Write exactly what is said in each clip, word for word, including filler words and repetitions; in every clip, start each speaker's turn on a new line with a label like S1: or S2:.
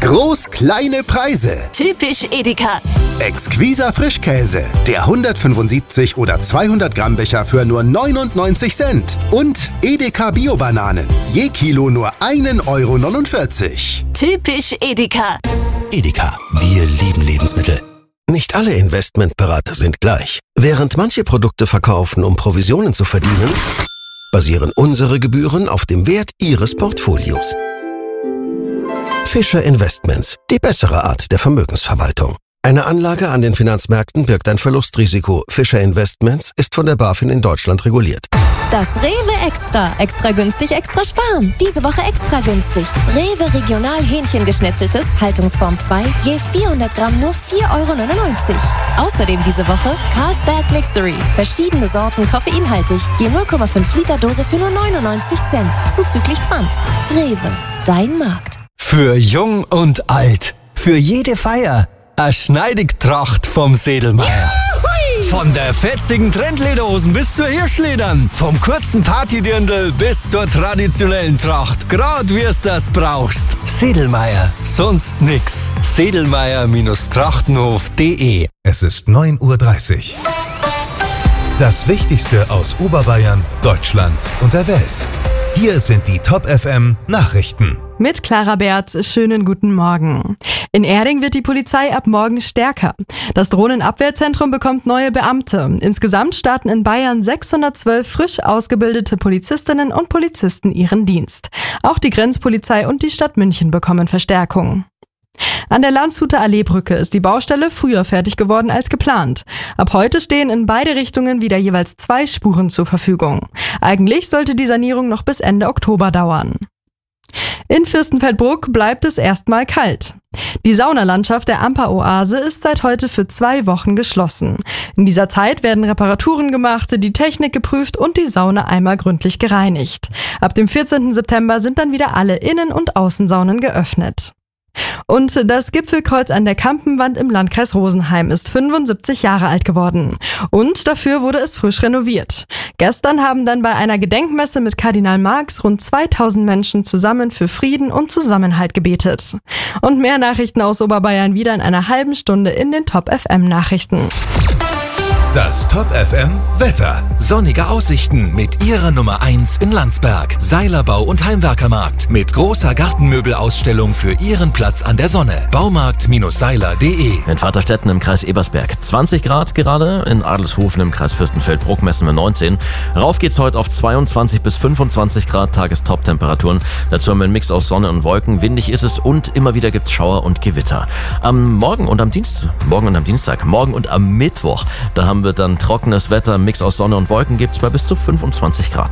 S1: Groß kleine Preise.
S2: Typisch Edeka.
S1: Exquiser Frischkäse. Der hundertfünfundsiebzig oder zweihundert Gramm Becher für nur neunundneunzig Cent. Und Edeka Bio-Bananen. Je Kilo nur ein Euro neunundvierzig.
S2: Typisch Edeka.
S3: Edeka, wir lieben Lebensmittel. Nicht alle Investmentberater sind gleich. Während manche Produkte verkaufen, um Provisionen zu verdienen, basieren unsere Gebühren auf dem Wert Ihres Portfolios. Fischer Investments, die bessere Art der Vermögensverwaltung. Eine Anlage an den Finanzmärkten birgt ein Verlustrisiko. Fischer Investments ist von der BaFin in Deutschland reguliert.
S4: Das Rewe Extra. Extra günstig, extra sparen. Diese Woche extra günstig. Rewe Regional Hähnchengeschnetzeltes, Haltungsform zwei, je vierhundert Gramm nur vier Euro neunundneunzig. Außerdem diese Woche Carlsberg Mixery. Verschiedene Sorten koffeinhaltig, je null Komma fünf Liter Dose für nur neunundneunzig Cent. Zuzüglich Pfand. Rewe, dein Markt.
S5: Für Jung und Alt. Für jede Feier. Eine Schneidigtracht vom Sedelmeier. Von der fetzigen Trendlederhosen bis zur Hirschledern. Vom kurzen Partydirndl bis zur traditionellen Tracht. Grad wie es das brauchst. Sedelmeier. Sonst nix. Sedelmeier Trachtenhof punkt de.
S6: Es ist neun Uhr dreißig. Das Wichtigste aus Oberbayern, Deutschland und der Welt. Hier sind die Top F M Nachrichten.
S7: Mit Clara Berz, schönen guten Morgen. In Erding wird die Polizei ab morgen stärker. Das Drohnenabwehrzentrum bekommt neue Beamte. Insgesamt starten in Bayern sechshundertzwölf frisch ausgebildete Polizistinnen und Polizisten ihren Dienst. Auch die Grenzpolizei und die Stadt München bekommen Verstärkung. An der Landshuter Alleebrücke ist die Baustelle früher fertig geworden als geplant. Ab heute stehen in beide Richtungen wieder jeweils zwei Spuren zur Verfügung. Eigentlich sollte die Sanierung noch bis Ende Oktober dauern. In Fürstenfeldbruck bleibt es erstmal kalt. Die Saunalandschaft der Amper-Oase ist seit heute für zwei Wochen geschlossen. In dieser Zeit werden Reparaturen gemacht, die Technik geprüft und die Sauna einmal gründlich gereinigt. Ab dem vierzehnten September sind dann wieder alle Innen- und Außensaunen geöffnet. Und das Gipfelkreuz an der Kampenwand im Landkreis Rosenheim ist fünfundsiebzig Jahre alt geworden. Und dafür wurde es frisch renoviert. Gestern haben dann bei einer Gedenkmesse mit Kardinal Marx rund zweitausend Menschen zusammen für Frieden und Zusammenhalt gebetet. Und mehr Nachrichten aus Oberbayern wieder in einer halben Stunde in den Top F M Nachrichten.
S6: Das Top F M Wetter.
S8: Sonnige Aussichten mit ihrer Nummer eins in Landsberg. Seilerbau und Heimwerkermarkt mit großer Gartenmöbelausstellung für Ihren Platz an der Sonne. Baumarkt Seiler punkt de.
S9: In Vaterstetten im Kreis Ebersberg zwanzig Grad gerade. In Adelshofen im Kreis Fürstenfeldbruck messen wir neunzehn. Rauf geht's heute auf zweiundzwanzig bis fünfundzwanzig Grad Tagestop-Temperaturen. Dazu haben wir einen Mix aus Sonne und Wolken. Windig ist es und immer wieder gibt's Schauer und Gewitter. Am Morgen und am Dienstag, morgen und am Dienstag, morgen und am Mittwoch, da haben wir dann trockenes Wetter, Mix aus Sonne und Wolken gibt's bei bis zu fünfundzwanzig Grad.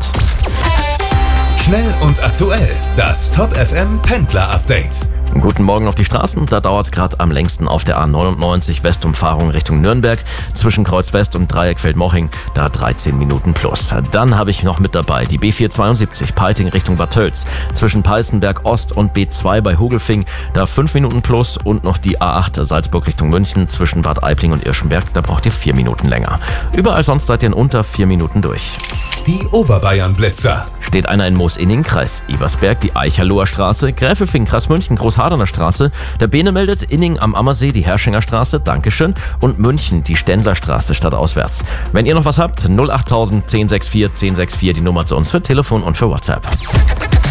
S6: Schnell und aktuell. Das Top F M Pendler Update.
S9: Guten Morgen auf die Straßen. Da dauert es gerade am längsten auf der A neunundneunzig Westumfahrung Richtung Nürnberg. Zwischen Kreuz West und Dreieck Feldmoching, da dreizehn Minuten plus. Dann habe ich noch mit dabei die B vierhundertzweiundsiebzig Peiting Richtung Bad Tölz. Zwischen Peißenberg Ost und B zwei bei Hugelfing, da fünf Minuten plus. Und noch die A acht Salzburg Richtung München zwischen Bad Aibling und Irschenberg, da braucht ihr vier Minuten länger. Überall sonst seid ihr in unter vier Minuten durch.
S6: Die Oberbayern-Blitzer.
S9: Steht einer in Moos-Inning, Kreis Ebersberg, die Eicherloher Straße, Gräfelfing, Kreis München, Großhaderner Straße. Der Bene meldet Inning am Ammersee, die Herrschinger Straße, Dankeschön. Und München, die Ständlerstraße, stadtauswärts. Wenn ihr noch was habt, null achttausend, zehn sechs vier, zehn sechs vier, die Nummer zu uns für Telefon und für WhatsApp.